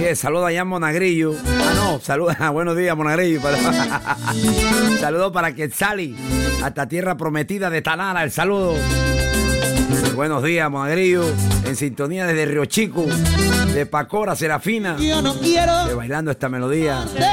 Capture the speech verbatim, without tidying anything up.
Oye, saludos allá en Monagrillo. Ah, no, saludos. Buenos días, Monagrillo. Saludos para Quetzali, hasta tierra prometida de Tanara. El saludo. Buenos días, Monagrillo. En sintonía desde Río Chico, de Pacora, Serafina. Yo no quiero de bailando esta melodía. de